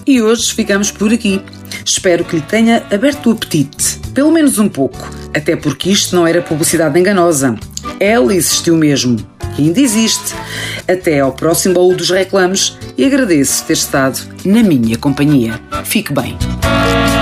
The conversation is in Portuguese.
E hoje ficamos por aqui. Espero que lhe tenha aberto o apetite, pelo menos um pouco, até porque isto não era publicidade enganosa. Ela existiu mesmo, e ainda existe. Até ao próximo baú dos reclames e agradeço ter estado na minha companhia. Fique bem.